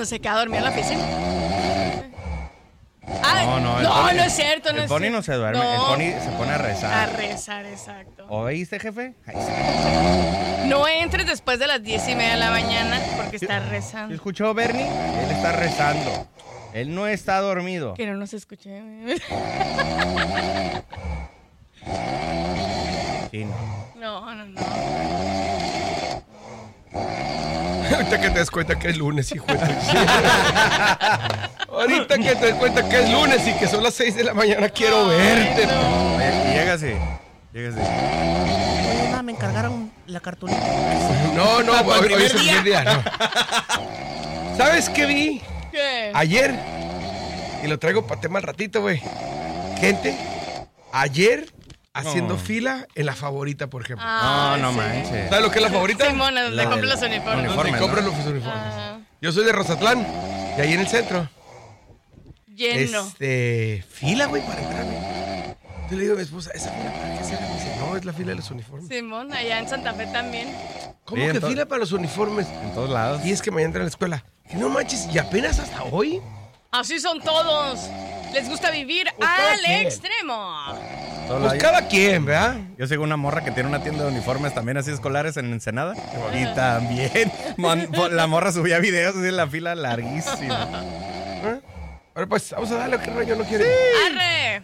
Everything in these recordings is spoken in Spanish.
cuando se queda dormido en la oficina. No, no es cierto. El Pony no se duerme, el Pony se pone a rezar. A rezar, exacto. ¿Oíste, jefe? No entres después de las 10:30 de la mañana porque está rezando. ¿Sí escuchó, Bernie? Él está rezando. Él no está dormido. Que no nos escuché. Sí, no. Ahorita que te das cuenta que es lunes, hijo de tu Ahorita que te das cuenta que es lunes y que son las 6 de la mañana, quiero verte. No. Llégase. Oye, me encargaron la cartulina. No, hoy es el primer día. No. ¿Sabes qué vi? ¿Qué? Ayer, y lo traigo para tema al ratito, güey. Gente, ayer haciendo fila en la Favorita, por ejemplo. No manches. ¿Sabes lo que es la Favorita? Simona, donde compra los uniformes. Donde compra los uniformes. Yo soy de Rosatlán, y ahí en el centro. Lleno. Fila, güey, para entrar, güey. Yo le digo a mi esposa, ¿esa fila para qué será? Me dice, no, es la fila de los uniformes. Simón, allá en Santa Fe también. ¿Cómo que fila para los uniformes? En todos lados. Y es que mañana entra a la escuela. Que no manches, y apenas hasta hoy. Así son todos. Les gusta vivir al extremo. Pues cada quien, ¿verdad? Yo sigo una morra que tiene una tienda de uniformes también así escolares en Ensenada. Y también la morra subía videos así en la fila larguísima. Ahora pues, vamos a darle, que Rayo no quiere. ¡Arre!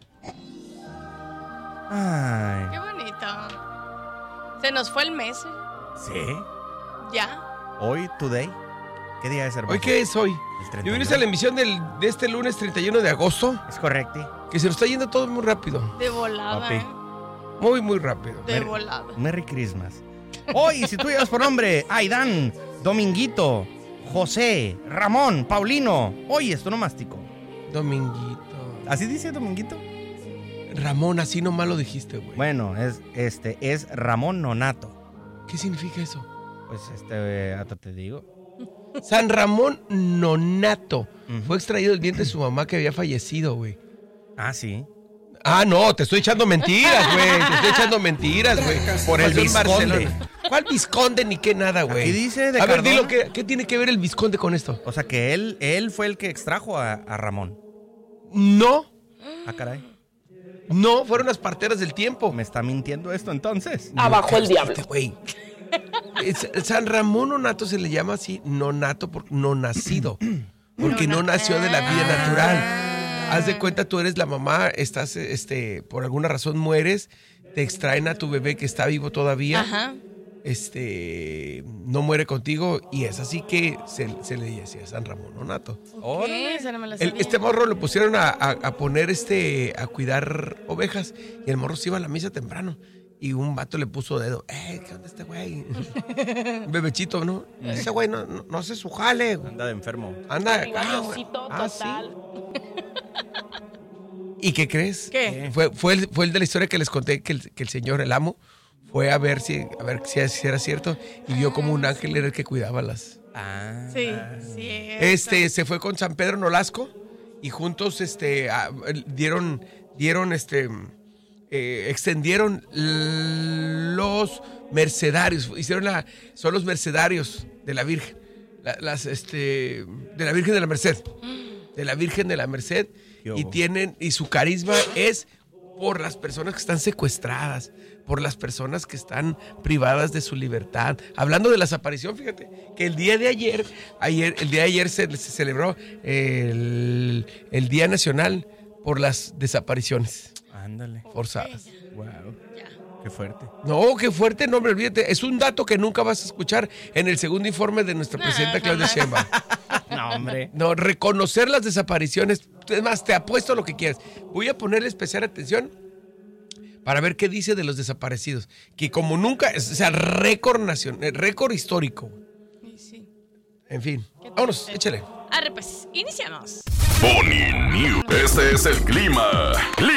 Ay. Qué bonito. Se nos fue el mes. ¿Sí? ¿Ya? Hoy, today. ¿Qué día es, hermano? ¿Hoy qué es hoy? El 31. ¿Y vienes a la emisión de este lunes 31 de agosto? Es correcto. Que se nos está yendo todo muy rápido. De volada, Papi. Muy, muy rápido. De volada. Merry Christmas. Hoy, si tú llevas por nombre, Aidán, Dominguito, José, Ramón, Paulino. Oye, esto no mastico. Dominguito. ¿Así dice Dominguito? Ramón, así nomás lo dijiste, güey. Bueno, es Ramón Nonato. ¿Qué significa eso? Pues hasta te digo. San Ramón Nonato. Fue extraído del vientre de su mamá que había fallecido, güey. Ah, sí. Ah, no, te estoy echando mentiras, güey. Por el Vizconde. ¿Cuál Vizconde ni qué nada, güey? Aquí dice de A ver, Cardona. dilo, ¿qué tiene que ver el Vizconde con esto? O sea, que él fue el que extrajo a Ramón. No, Ah, caray. no, fueron las parteras del tiempo. ¿Me está mintiendo esto entonces? Abajo el diablo. Güey. San Ramón Nonato se le llama así, nonato, porque no nacido. Porque no nació de la vida natural. Haz de cuenta, tú eres la mamá, estás, por alguna razón mueres, te extraen a tu bebé que está vivo todavía. Ajá. No muere contigo y es así que se le decía San Ramón Nonato. ¿Qué? Esa no me la sabía. Este morro lo pusieron a poner a cuidar ovejas y el morro se iba a la misa temprano y un vato le puso dedo. ¿Qué onda este güey? Un bebechito, ¿no? Ese güey no hace su jale. Anda de enfermo. Anda. Rivalloncito total. ¿Sí? ¿Y qué crees? ¿Qué? Fue el de la historia que les conté que el señor, el amo, fue a ver si era cierto y vio como un ángel era el que cuidaba las. Ah. Sí, sí. Se fue con San Pedro Nolasco y juntos extendieron los mercedarios, son los mercedarios de la Virgen, de la Virgen de la Merced, de la Virgen de la Merced, y su carisma es por las personas que están secuestradas, por las personas que están privadas de su libertad. Hablando de la desaparición, fíjate que el día de ayer se celebró el Día Nacional por las desapariciones. Ándale. Forzadas. Wow. Qué fuerte. No, qué fuerte, no, hombre, olvídate. Es un dato que nunca vas a escuchar en el segundo informe de nuestra presidenta Claudia Sheinbaum. No, hombre. No, reconocer las desapariciones. Es más, te apuesto lo que quieras. Voy a ponerle especial atención para ver qué dice de los desaparecidos. Que como nunca, o sea, récord nacional, récord histórico. Sí. En fin, vámonos, échale. Arre, pues, iniciamos. Pony News. Este es el clima.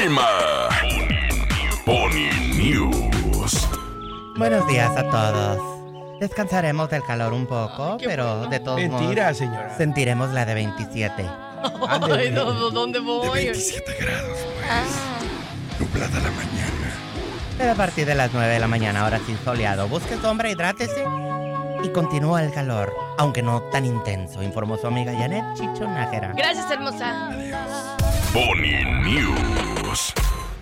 Pony News. Buenos días a todos. Descansaremos del calor un poco, pero de todos Mentira, modos señora. sentiremos la de 27. Ay, ¿dónde voy? De 27 grados, pues. Nublada la mañana. Pero a partir de las 9 de la mañana, ahora sí soleado. Busque sombra, hidrátese. Y continúa el calor, aunque no tan intenso, informó su amiga Janet Chichonájera. Gracias, hermosa. Pony News.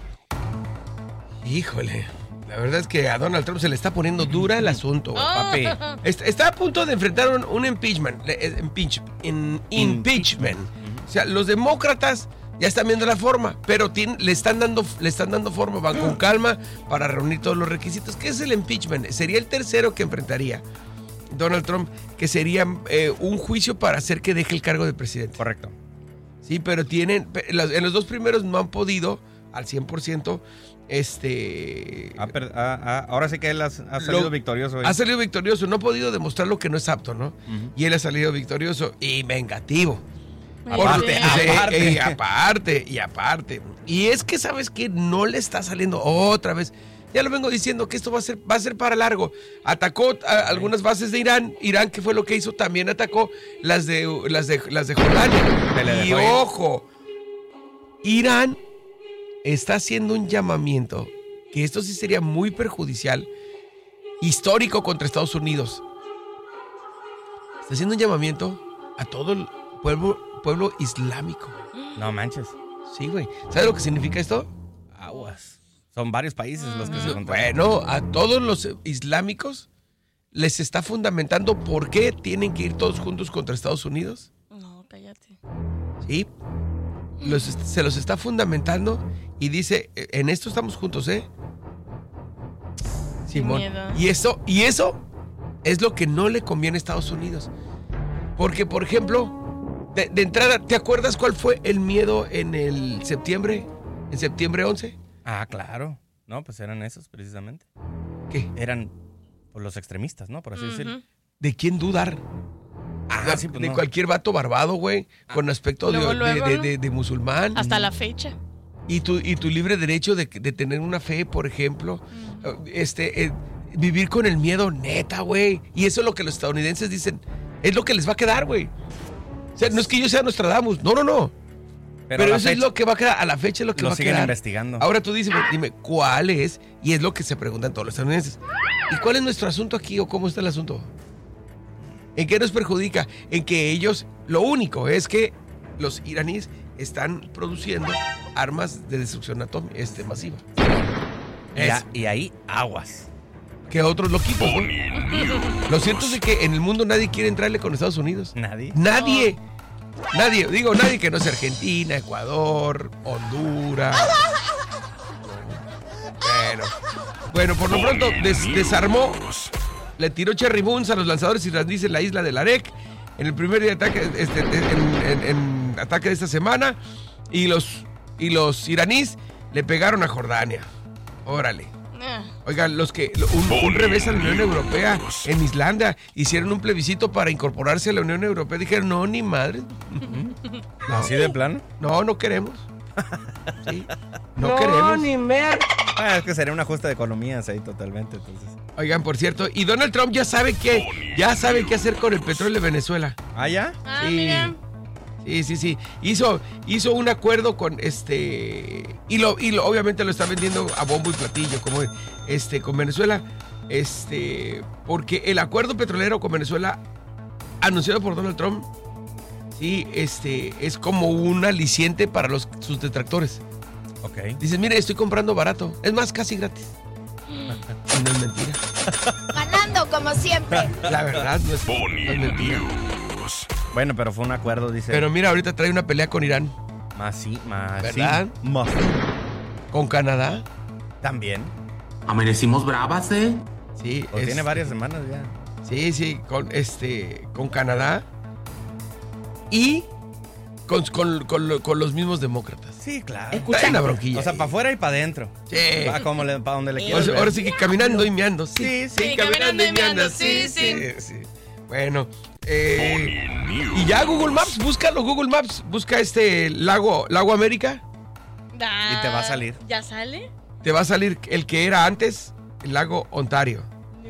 Híjole, la verdad es que a Donald Trump se le está poniendo dura el asunto, güey, papi. Está a punto de enfrentar un impeachment. Impeachment. O sea, los demócratas ya están viendo la forma, pero le están dando forma, van con calma para reunir todos los requisitos. ¿Qué es el impeachment? Sería el tercero que enfrentaría Donald Trump, que sería un juicio para hacer que deje el cargo de presidente. Correcto. Sí, pero en los dos primeros no han podido al 100%. Ahora sí que él ha salido victorioso. Ha salido victorioso, no ha podido demostrar lo que no es apto, ¿no? Uh-huh. Y él ha salido victorioso y vengativo. Aparte. Aparte. Y es que, ¿sabes qué? No le está saliendo otra vez. Ya lo vengo diciendo que esto va a ser para largo. Atacó algunas bases de Irán. Irán, ¿qué fue lo que hizo? También atacó las de Jordania. Y ojo, Irán está haciendo un llamamiento, que esto sí sería muy perjudicial, histórico contra Estados Unidos. Está haciendo un llamamiento a todo el pueblo islámico. No manches. Sí, güey. ¿Sabes lo que significa esto? Aguas. Son varios países los que se contaron. Bueno, a todos los islámicos les está fundamentando por qué tienen que ir todos juntos contra Estados Unidos. No, cállate. Sí. Se los está fundamentando y dice, en esto estamos juntos, ¿eh? Simón. Y eso es lo que no le conviene a Estados Unidos. Porque, por ejemplo, de entrada, ¿te acuerdas cuál fue el miedo en el septiembre? ¿En septiembre 11? Ah, claro. No, pues eran esos precisamente. ¿Qué? Eran pues, los extremistas, ¿no? Por así decirlo. ¿De quién dudar? Sí, pues, de cualquier vato barbado, güey, con aspecto de musulmán. Hasta la fecha. Y tu libre derecho de tener una fe, por ejemplo. Vivir con el miedo, neta, güey. Y eso es lo que los estadounidenses dicen. Es lo que les va a quedar, güey. O sea, no es que yo sea Nostradamus. No. Pero eso es lo que va a quedar. A la fecha es lo que va a quedar. Lo siguen investigando. Ahora tú dime, ¿cuál es? Y es lo que se preguntan todos los estadounidenses. ¿Y cuál es nuestro asunto aquí o cómo está el asunto? ¿En qué nos perjudica? En que ellos, lo único es que los iraníes están produciendo armas de destrucción masiva. Y ahí, aguas. Que otros loquitos, ¿no? Lo cierto es de que en el mundo nadie quiere entrarle con Estados Unidos. ¿Nadie? Nadie que no sea Argentina, Ecuador, Honduras. Bueno, por lo pronto desarmó, le tiró cherry buns a los lanzadores iraníes en la isla de Larek en el primer día de ataque, en ataque de esta semana, y los iraníes le pegaron a Jordania. Órale. Oigan, un revés a la Unión Europea en Islandia hicieron un plebiscito para incorporarse a la Unión Europea. Dijeron, no, ni madre. ¿Así de plano? No queremos. Sí, no queremos. Ni mer. Es que sería un ajuste de economías ahí totalmente, entonces. Oigan, por cierto, y Donald Trump ya sabe qué hacer con el petróleo de Venezuela. ¿Ah, ya? Sí. Mira. Sí. Hizo un acuerdo con y obviamente lo está vendiendo a bombo y platillo como con Venezuela, porque el acuerdo petrolero con Venezuela anunciado por Donald Trump, sí, es como un aliciente para sus detractores. Okay. Dicen, mire, estoy comprando barato, es más, casi gratis. Y no es mentira. Ganando como siempre. La verdad no es mentira. Bueno, pero fue un acuerdo, dice. Pero mira, ahorita trae una pelea con Irán. Más, ¿verdad? Sí. ¿Con Canadá? También. Amanecimos bravas, ¿eh? Sí. Pues tiene varias semanas ya. Sí, con Canadá. Y con los mismos demócratas. Sí, claro. Está una bronquilla. O sea, para afuera y para adentro. Sí. Para donde le quieras. Ahora sí que caminando y meando. Sí, caminando y meando. Sí. Bueno, y ya Google Maps, búscalo, Google Maps, busca lago América. Y te va a salir. ¿Ya sale? Te va a salir el que era antes, el lago Ontario.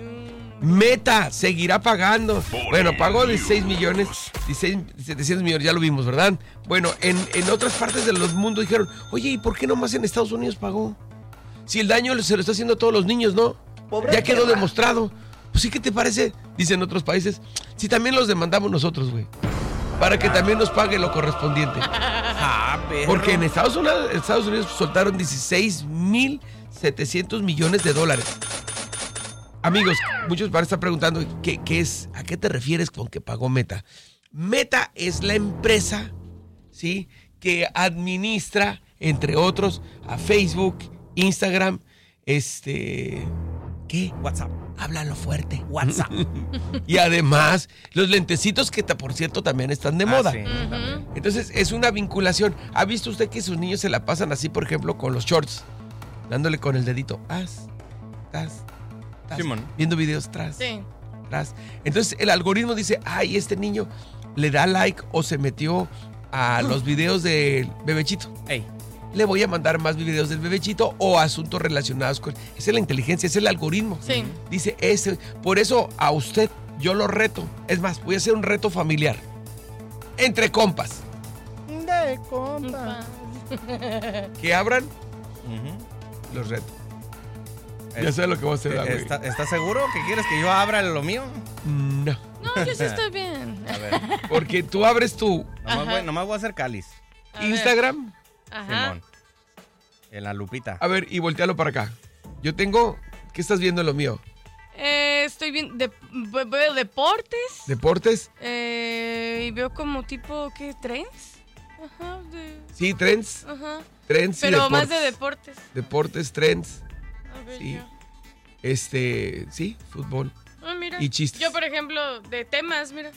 Meta seguirá pagando. Bueno, pagó 16 millones, 700 millones, ya lo vimos, ¿verdad? Bueno, en otras partes del mundo dijeron, oye, ¿y por qué nomás en Estados Unidos pagó? Si el daño se lo está haciendo a todos los niños, ¿no? Ya quedó demostrado. Pues sí, ¿qué te parece? Dicen otros países. Si también los demandamos nosotros, güey. Para que también nos pague lo correspondiente. Perro. Porque en Estados Unidos soltaron 16,700 millones de dólares. Amigos, muchos van a estar preguntando ¿qué es? ¿A qué te refieres con que pagó Meta? Meta es la empresa, ¿sí?, que administra, entre otros, a Facebook, Instagram, ¿qué? WhatsApp. Háblalo fuerte. WhatsApp. Y además, los lentecitos que, por cierto, también están de moda. Sí, también. Entonces, es una vinculación. ¿Ha visto usted que sus niños se la pasan así, por ejemplo, con los shorts? Dándole con el dedito. Simón. Viendo videos tras. Sí. Entonces, el algoritmo dice, ay, este niño le da like o se metió a los videos del bebechito. Ey. Le voy a mandar más videos del bebechito o asuntos relacionados con... Esa es la inteligencia, ese es el algoritmo. Sí. Dice, por eso a usted yo lo reto. Es más, voy a hacer un reto familiar. Entre compas. De compa. Que abran, los reto. Ya sé lo que voy a hacer, güey. ¿Estás seguro que quieres que yo abra lo mío? No. No, yo sí estoy bien. A ver, Porque tú abres tu nomás voy a hacer cáliz. A ver. Instagram. Ajá. Simón. En la lupita. A ver, y voltealo para acá. Yo tengo... ¿Qué estás viendo en lo mío? Estoy viendo, veo deportes. ¿Deportes? Y veo como tipo, ¿qué? ¿Trends? Ajá, Sí, trends. ajá. Trends y Pero deportes. más de deportes. Deportes, trends. A ver, Sí. yo. Sí, fútbol. Ah, mira. Y chistes. Yo, por ejemplo, de temas, mira.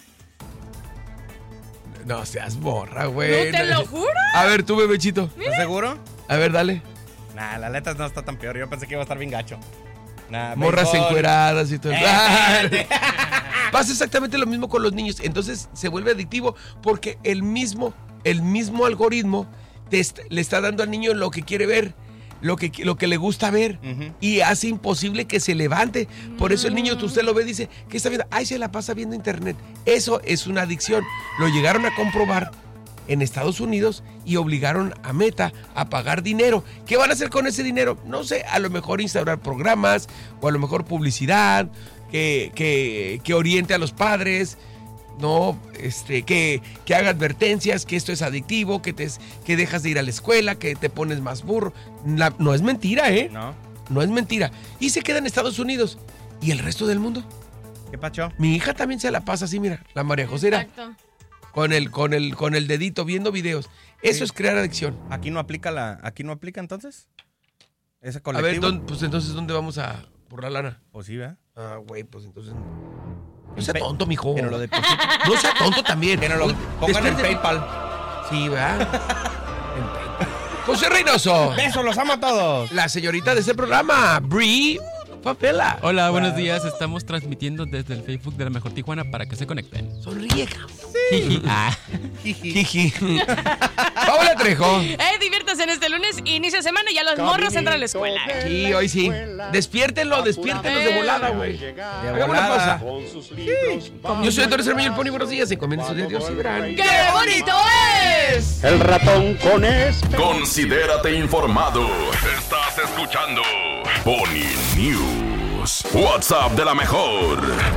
No seas morra, güey. No te lo juro. A ver, tú, bebechito. ¿Estás seguro? A ver, dale. Nah, la neta no está tan peor. Yo pensé que iba a estar bien gacho. Nah, Morras béisbol. encueradas y todo. Pasa exactamente lo mismo con los niños. Entonces se vuelve adictivo porque el mismo algoritmo le está dando al niño lo que quiere ver, lo que le gusta ver, y hace imposible que se levante. Por eso el niño, usted lo ve y dice, ¿qué está viendo? Ay, se la pasa viendo internet. Eso es una adicción. Lo llegaron a comprobar en Estados Unidos y obligaron a Meta a pagar dinero. ¿Qué van a hacer con ese dinero? No sé, a lo mejor instaurar programas o a lo mejor publicidad que oriente a los padres, no, que haga advertencias que esto es adictivo, que dejas de ir a la escuela, que te pones más burro. No es mentira, ¿eh? No es mentira. Y se queda en Estados Unidos. ¿Y el resto del mundo? ¿Qué pacho? Mi hija también se la pasa así, mira, la María José era Exacto. con el dedito viendo videos. Eso es crear adicción. ¿Aquí no aplica entonces? ¿Ese A colectivo? ver, pues entonces, ¿dónde vamos a por la lana? Pues sí, ¿verdad? Ah, güey, pues entonces... No sea tonto, mijo. Que no lo deposite. No sea tonto también. Que no lo pongan en PayPal. Sí, ¿verdad? En PayPal. José Reynoso. Besos, los amo a todos. La señorita de este programa, Bri Papela. Hola, buenos días. Estamos transmitiendo desde el Facebook de La Mejor Tijuana para que se conecten. Sonríe, cabrón. Jiji. Ah. Jiji. Paola Trejo. Diviértase en este lunes, inicio de semana y ya los morros entran a la escuela. Sí, hoy sí. Despiértenlo de volada, güey. Hagamos una pausa. Yo soy Héctor Cermeño, el Pony. Buenos días. Encomienden sus Dios y verán. ¡Qué bonito es! El ratón con Considérate informado. Estás escuchando Pony News. WhatsApp de la mejor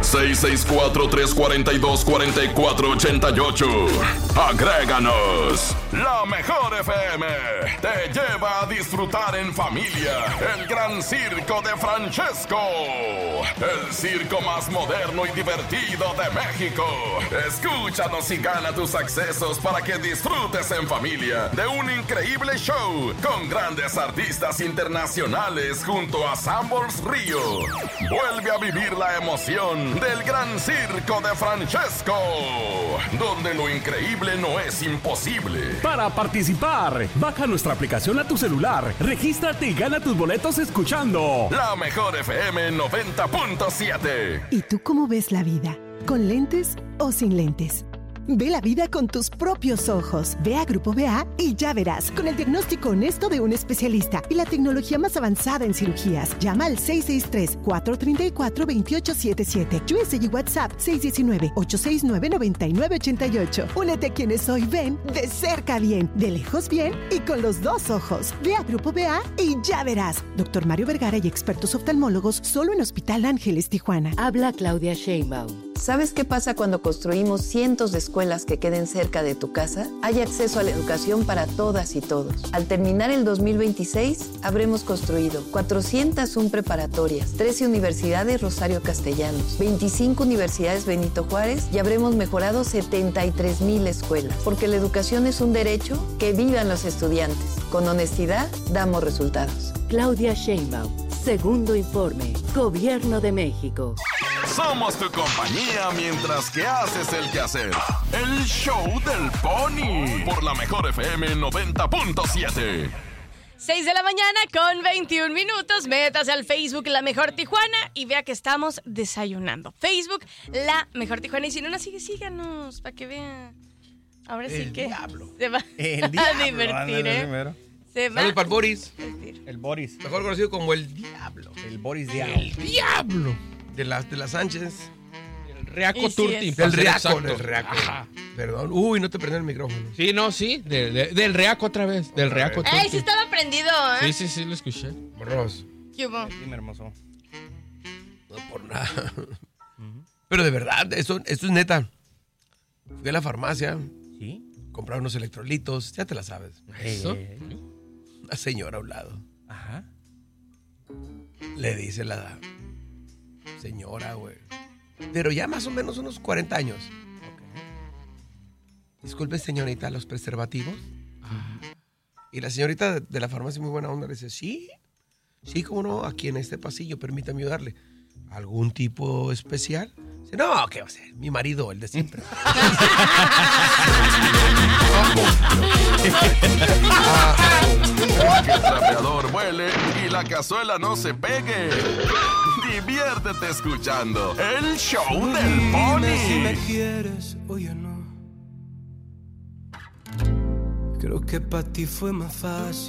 664-342-4488. Agréganos. La Mejor FM te lleva a disfrutar en familia el Gran Circo de Francesco, el circo más moderno y divertido de México. Escúchanos y gana tus accesos para que disfrutes en familia de un increíble show con grandes artistas internacionales junto a Sambors Río. Vuelve a vivir la emoción del Gran Circo de Francesco, donde lo increíble no es imposible. Para participar, baja nuestra aplicación a tu celular, regístrate y gana tus boletos escuchando La Mejor FM 90.7. ¿Y tú cómo ves la vida? ¿Con lentes o sin lentes? Ve la vida con tus propios ojos. Ve a Grupo BA y ya verás. Con el diagnóstico honesto de un especialista y la tecnología más avanzada en cirugías. Llama al 663-434-2877. USA y WhatsApp 619-869-9988. Únete a quienes hoy ven de cerca bien, de lejos bien y con los dos ojos. Ve a Grupo BA y ya verás. Doctor Mario Vergara y expertos oftalmólogos solo en Hospital Ángeles, Tijuana. Habla Claudia Sheinbaum. ¿Sabes qué pasa cuando construimos cientos de escuelas que queden cerca de tu casa? Hay acceso a la educación para todas y todos. Al terminar el 2026, habremos construido 401 preparatorias, 13 universidades Rosario Castellanos, 25 universidades Benito Juárez y habremos mejorado 73,000 escuelas. Porque la educación es un derecho, que vivan los estudiantes. Con honestidad, damos resultados. Claudia Sheinbaum, segundo informe, Gobierno de México. Somos tu compañía mientras que haces el quehacer. El show del Pony por la mejor FM 90.7. 6 de la mañana con 21 minutos. Métase al Facebook La Mejor Tijuana y vea que estamos desayunando. Facebook La Mejor Tijuana. Y si no nos sigue, síganos para que vean. Ahora sí que se va a divertir, ¿eh? Se va. Saludos para el Boris. El Boris. Mejor conocido como el Diablo. El Boris Diablo. El Diablo. De las Sánchez. El Reaco Turti. Del Reaco. Perdón. Uy, no te prendí el micrófono. Sí, no, sí. Del Reaco otra vez. Del Reaco Turti. ¡Ey, sí estaba prendido, eh! Sí, lo escuché. Morros. ¿Qué hubo? Dime, hermoso. No por nada. Pero de verdad, esto es neta. Fui a la farmacia. ¿Sí? Comprar unos electrolitos. Ya te la sabes. ¿Eso? Una señora a un lado. Ajá. Le dice la señora, güey. Pero ya más o menos unos 40 años. Okay. Disculpe, señorita, ¿los preservativos? Y la señorita de la farmacia, muy buena onda, le dice, sí, cómo no, aquí en este pasillo, permítame ayudarle. ¿Algún tipo especial? Dice, no, ¿qué va a ser? Mi marido, el de siempre. Que el trapeador vuele y la cazuela no se pegue. Diviértete escuchando el show del Pony. Si me quieres o ya no. Creo que para ti fue más fácil.